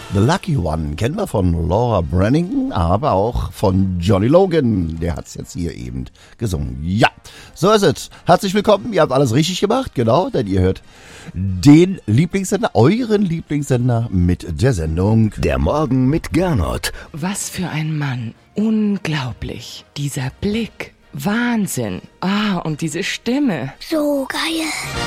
The Lucky One kennen wir von Laura Branigan, aber auch von Johnny Logan. Der hat's jetzt hier eben gesungen. Ja, so ist es. Herzlich willkommen. Ihr habt alles richtig gemacht, genau, denn ihr hört den Lieblingssender, euren Lieblingssender mit der Sendung Der Morgen mit Gernot. Was für ein Mann. Unglaublich. Dieser Blick. Wahnsinn. Und diese Stimme. So geil.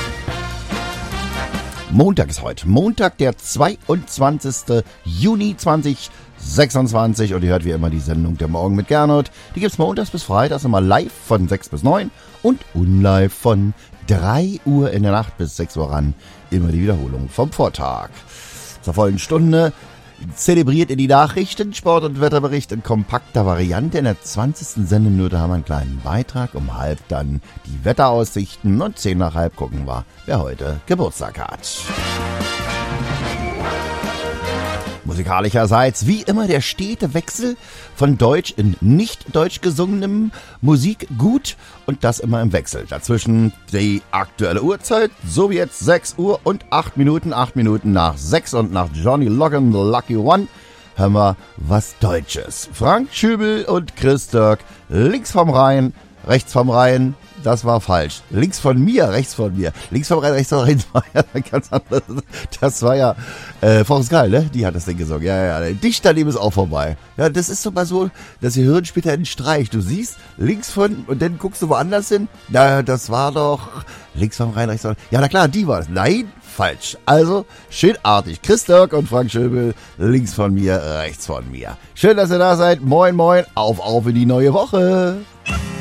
Montag ist heute. Montag, der 22. Juni 2026. Und ihr hört wie immer die Sendung Der Morgen mit Gernot. Die gibt's montags bis freitags immer live von 6 bis 9 und unlive von 3 Uhr in der Nacht bis 6 Uhr ran. Immer die Wiederholung vom Vortag. Zur vollen Stunde zelebriert ihr die Nachrichten, Sport- und Wetterbericht in kompakter Variante. In der 20. Sendeminute haben wir einen kleinen Beitrag. Um halb dann die Wetteraussichten und 10 nach halb gucken wir, wer heute Geburtstag hat. Musikalischerseits wie immer der stete Wechsel von Deutsch in nicht deutsch gesungenem Musikgut und das immer im Wechsel. Dazwischen die aktuelle Uhrzeit, so wie jetzt 6 Uhr und 8 Minuten nach 6 und nach Johnny Logan, The Lucky One, hören wir was Deutsches. Frank Schöbel und Chris Dirk, links vom Rhein, rechts vom Rhein. Das war falsch. Links von mir, rechts von mir. Links vom Rhein, rechts vom Rhein. Das war ja Forrest Gall, ne? Die hat das Ding gesungen. Ja. Dicht daneben ist auch vorbei. Ja, das ist so mal so, dass ihr Hirn später einen Streich. Du siehst links von und dann guckst du woanders hin. Na, das war doch links vom Rhein, rechts vom Rhein. Ja, na klar, die war es. Nein, falsch. Also, schönartig. Chris Dirk und Frank Schöbel, links von mir, rechts von mir. Schön, dass ihr da seid. Moin, moin. Auf in die neue Woche.